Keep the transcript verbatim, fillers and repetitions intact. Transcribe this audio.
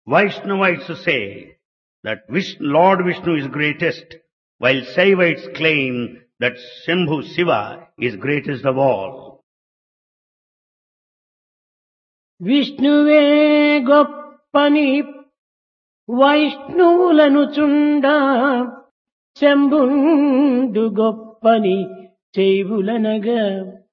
Vaishnavites say that Vish- Lord Vishnu is greatest, while Saivites claim that Shambhu Shiva is greatest of all. విష్ణువే గొప్పని వైష్ణవులను చుండ శంభుండు గొప్పని చేవులనగా